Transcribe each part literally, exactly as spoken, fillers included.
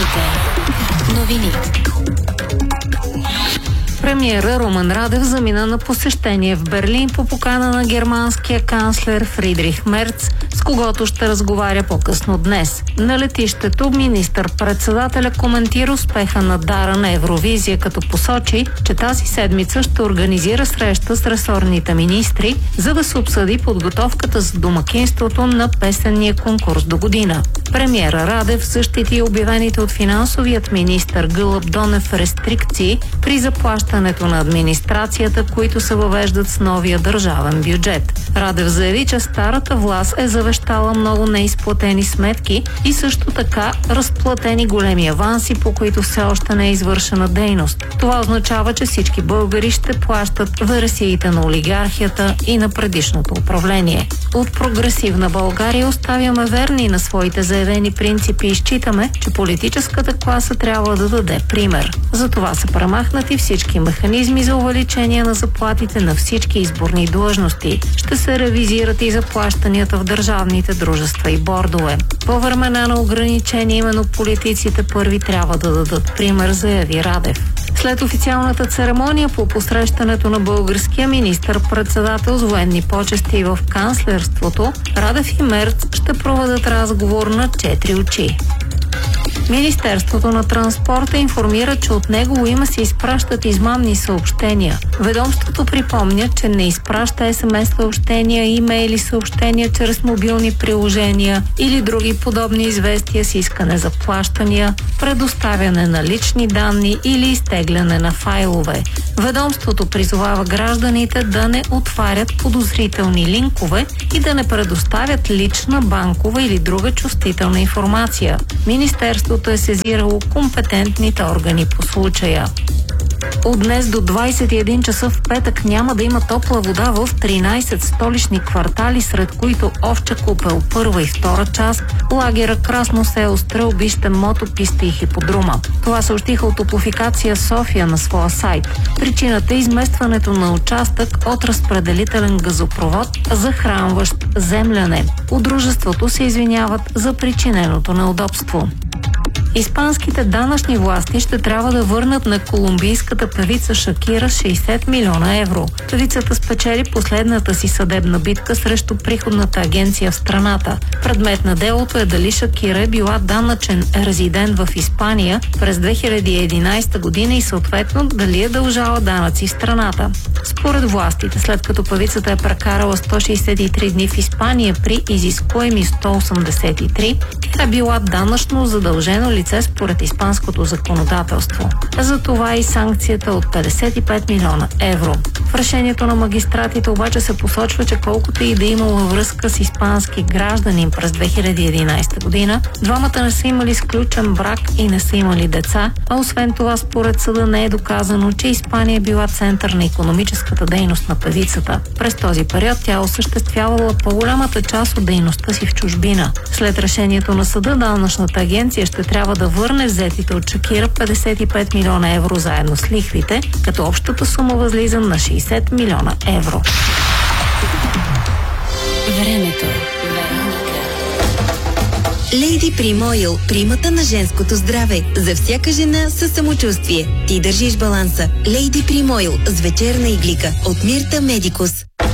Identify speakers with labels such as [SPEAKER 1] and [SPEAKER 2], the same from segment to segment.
[SPEAKER 1] Верониките. Новини.
[SPEAKER 2] Премиера Румен Радев замина на посещение в Берлин по покана на германския канцлер Фридрих Мерц, с когото ще разговаря по-късно днес. На летището министър-председателя коментира успеха на Дара на Евровизия, като посочи, че тази седмица ще организира среща с ресорните министри, за да се обсъди подготовката за домакинството на песенния конкурс до година. Премиера Радев защити обявените от финансовият министър Гълъб Донев рестрикции при заплащането на администрацията, които се въвеждат с новия държавен бюджет. Радев заяви, че старата власт е завещала много неизплатени сметки и също така разплатени големи аванси, по които все още не е извършена дейност. Това означава, че всички българи ще плащат вересиите на олигархията и на предишното управление. От Прогресивна България оставяме верни на своите заявени принципи и считаме, че политическата класа трябва да даде пример. Затова са премахнати всички механизми за увеличение на заплатите на всички изборни длъжности. Ще се ревизират и заплащанията в държавните дружества и бордове. По времена на ограничения именно политиците първи трябва да дадат пример, заяви Радев. След официалната церемония по посрещането на българския министър-председател с военни почести в канцлерството, Радев и Мерц ще проведат разговор на четири очи. Министерството на транспорта информира, че от негово име се изпращат измамни съобщения. Ведомството припомня, че не изпраща ес ем ес съобщения, имейли съобщения чрез мобилни приложения или други подобни известия с искане за плащания, предоставяне на лични данни или изтегляне на файлове. Ведомството призовава гражданите да не отварят подозрителни линкове и да не предоставят лична, банкова или друга чувствителна информация. Министерството е сезирало компетентните органи по случая. От днес до двадесет и един часа в петък няма да има топла вода в тринадесет столични квартали, сред които Овча купел, първа и втора част, лагера Красно село, Стрелбище, мотописта и хиподрума. Това съобщиха от Топлофикация София на своя сайт. Причината е изместването на участък от разпределителен газопровод, захранващ земляне. От дружеството се извиняват за причиненото неудобство. Испанските данъчни власти ще трябва да върнат на колумбийската певица Шакира шейсет милиона евро. Певицата спечели последната си съдебна битка срещу приходната агенция в страната. Предмет на делото е дали Шакира е била данъчен резидент в Испания през две хиляди и единадесета година и съответно дали е дължала данъци в страната. Според властите, след като певицата е прекарала сто шейсет и три дни в Испания при изискуеми сто осемдесет и три, е била данъчно задължено лице според испанското законодателство. За това и санкцията от петдесет и пет милиона евро. В решението на магистратите обаче се посочва, че колкото и да имала връзка с испански гражданин през две хиляди и единадесета година, двамата не са имали сключен брак и не са имали деца, а освен това според съда не е доказано, че Испания е била център на икономическата дейност на певицата. През този период тя осъществявала по-голямата част от дейността си в чужбина. След решението на съда, данъчната агенция ще трябва да върне взетите от Шакира петдесет и пет милиона евро заедно с лихвите, като общата сума възлиза на шейсет милиона евро.
[SPEAKER 1] Времето. Лейди Прим Ойл, примата на женското здраве. За всяка жена със самочувствие. Ти държиш баланса. Лейди Прим Ойл с вечерна иглика от Мирта Медикус.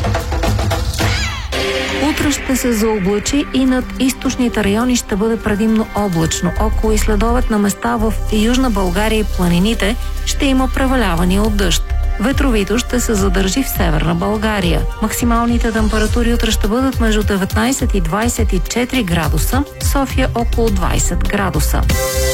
[SPEAKER 2] Утре ще се заоблачи и над източните райони ще бъде предимно облачно. Около и следобед на места в Южна България и планините ще има превалявания от дъжд. Ветровито ще се задържи в Северна България. Максималните температури утре ще бъдат между деветнадесет и двадесет и четири градуса, София около двадесет градуса.